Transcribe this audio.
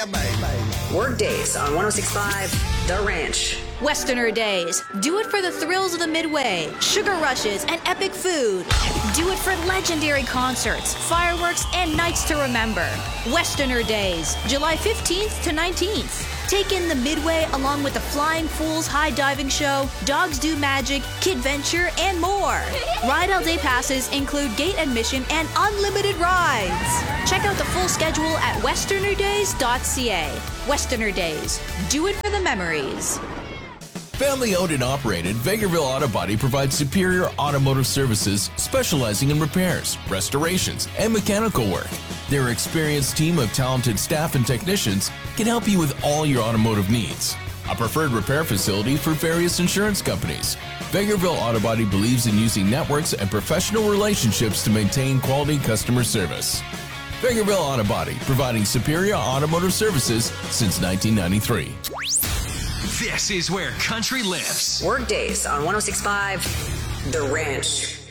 Work days on 106.5 The Ranch. Westerner Days. Do it for the thrills of the Midway, sugar rushes, and epic food. Do it for legendary concerts, fireworks, and nights to remember. Westerner Days, July 15th to 19th. Take in the Midway along with the Flying Fools High Diving Show, Dogs Do Magic, Kid Venture, and more. Ride All Day passes include gate admission and unlimited rides. Check out the full schedule at westernerdays.ca. Westerner Days. Do it for the memories. Family owned and operated, Vegreville Auto Body provides superior automotive services specializing in repairs, restorations, and mechanical work. Their experienced team of talented staff and technicians can help you with all your automotive needs. A preferred repair facility for various insurance companies. Vegreville Auto Body believes in using networks and professional relationships to maintain quality customer service. Vegreville Auto Body, providing superior automotive services since 1993. This is where country lives. Work days on 106.5 The Ranch.